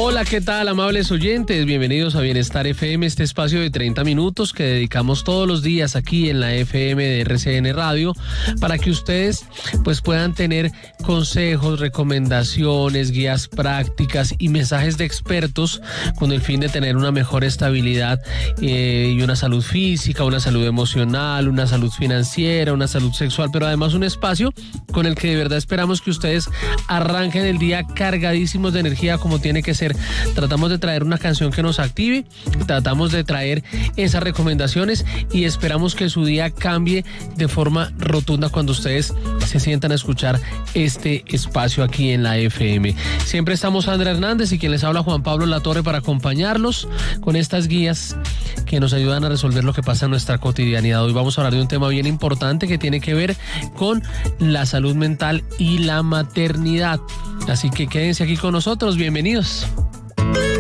Hola, ¿qué tal, amables oyentes? Bienvenidos a Bienestar FM, este espacio de 30 minutos que dedicamos todos los días aquí en la FM de RCN Radio para que ustedes pues puedan tener consejos, recomendaciones, guías prácticas y mensajes de expertos con el fin de tener una mejor estabilidad y una salud física, una salud emocional, una salud financiera, una salud sexual, pero además un espacio con el que de verdad esperamos que ustedes arranquen el día cargadísimos de energía como tiene que ser. Tratamos de traer una canción que nos active, tratamos de traer esas recomendaciones y esperamos que su día cambie de forma rotunda cuando ustedes se sientan a escuchar este espacio aquí en la FM. Siempre estamos Sandra Hernández y quien les habla Juan Pablo Latorre para acompañarlos con estas guías que nos ayudan a resolver lo que pasa en nuestra cotidianidad. Hoy vamos a hablar de un tema bien importante que tiene que ver con la salud mental y la maternidad. Así que quédense aquí con nosotros, bienvenidos.